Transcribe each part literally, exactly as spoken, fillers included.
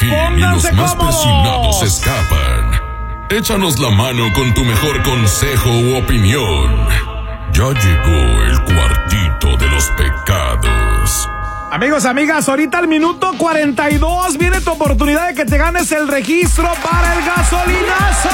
aquí ni los más persinados escapan. Échanos la mano con tu mejor consejo u opinión. Ya llegó el cuartito de los pecados. Amigos, amigas, ahorita al minuto cuarenta y dos viene tu oportunidad de que te ganes el registro para el gasolinazo.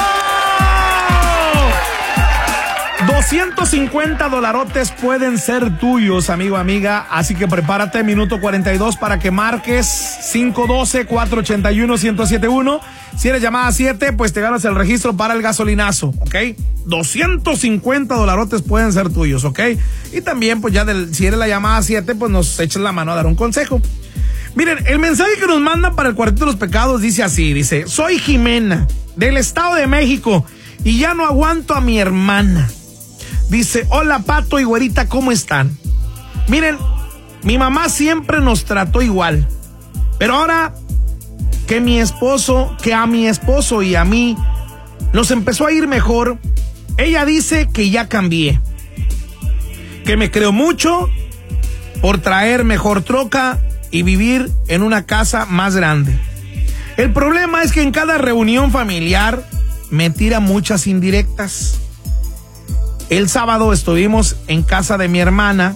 doscientos cincuenta dolarotes pueden ser tuyos, amigo, amiga. Así que prepárate, minuto cuarenta y dos, para que marques cinco uno dos, cuatro ocho uno, uno cero siete uno. Si eres llamada siete, pues te ganas el registro para el gasolinazo, ¿ok? doscientos cincuenta dolarotes pueden ser tuyos, ¿ok? Y también, pues ya, del, si eres la llamada siete, pues nos echas la mano a dar un consejo. Miren, el mensaje que nos mandan para el cuartito de los pecados dice así, dice: soy Jimena, del Estado de México, y ya no aguanto a mi hermana. Dice: hola, Pato y Güerita, ¿cómo están? Miren, mi mamá siempre nos trató igual, pero ahora que mi esposo, que a mi esposo y a mí nos empezó a ir mejor, ella dice que ya cambié, que me creo mucho por traer mejor troca y vivir en una casa más grande. El problema es que en cada reunión familiar me tira muchas indirectas. El sábado estuvimos en casa de mi hermana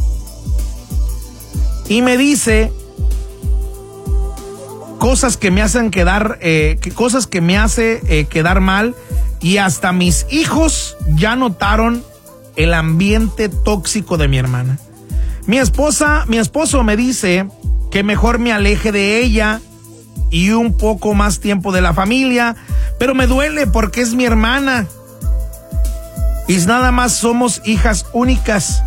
y me dice cosas que me hacen quedar, eh, cosas que me hace eh, quedar mal, y hasta mis hijos ya notaron el ambiente tóxico de mi hermana. Mi esposa, mi esposo me dice que mejor me aleje de ella y un poco más tiempo de la familia, pero me duele porque es mi hermana y nada más somos hijas únicas.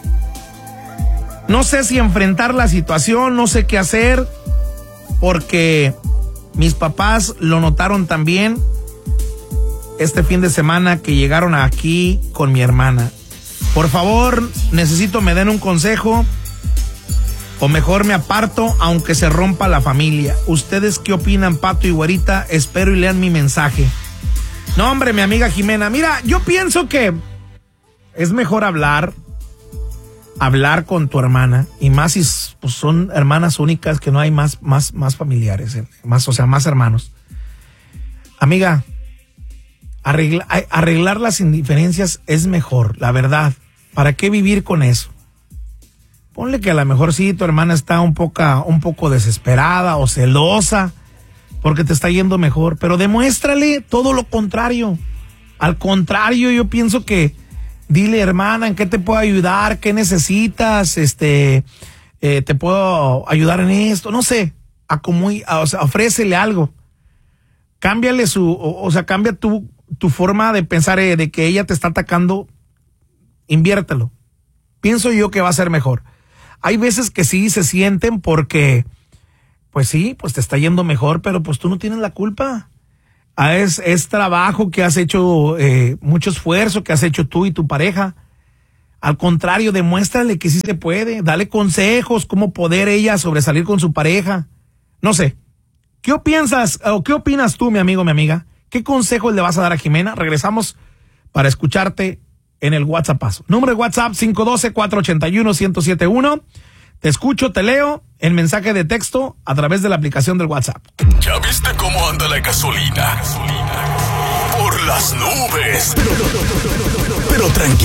No sé si enfrentar la situación, no sé qué hacer, porque mis papás lo notaron también este fin de semana que llegaron aquí con mi hermana. Por favor, necesito me den un consejo, o mejor me aparto aunque se rompa la familia. ¿Ustedes qué opinan, Pato y Güerita? Espero y lean mi mensaje. No, hombre, mi amiga Jimena, mira, yo pienso que es mejor hablar, hablar con tu hermana, y más si pues, son hermanas únicas, que no hay más, más, más familiares, más, o sea, más hermanos. Amiga, arregla, arreglar las indiferencias es mejor, la verdad. ¿Para qué vivir con eso? Ponle que a lo mejor sí, tu hermana está un poco, un poco desesperada o celosa porque te está yendo mejor, pero demuéstrale todo lo contrario. Al contrario, yo pienso que dile: hermana, ¿en qué te puedo ayudar? ¿Qué necesitas? Este, eh, te puedo ayudar en esto, no sé, a como, a, o sea, ofrécele algo. Cámbiale su, o, o sea, cambia tu, tu forma de pensar, eh, de que ella te está atacando, inviértelo. Pienso yo que va a ser mejor. Hay veces que sí se sienten porque, pues sí, pues te está yendo mejor, pero pues tú no tienes la culpa. Ah, es, es trabajo que has hecho, eh, mucho esfuerzo que has hecho tú y tu pareja. Al contrario, demuéstrale que sí se puede. Dale consejos, cómo poder ella sobresalir con su pareja. No sé. ¿Qué piensas o qué opinas tú, mi amigo, mi amiga? ¿Qué consejos le vas a dar a Jimena? Regresamos para escucharte en el WhatsAppazo. Número de WhatsApp cinco uno dos, cuatro ocho uno, uno cero siete uno. Te escucho, te leo el mensaje de texto a través de la aplicación del WhatsApp. ¿Ya viste cómo anda la gasolina? Por las nubes. Pero, pero tranquilo.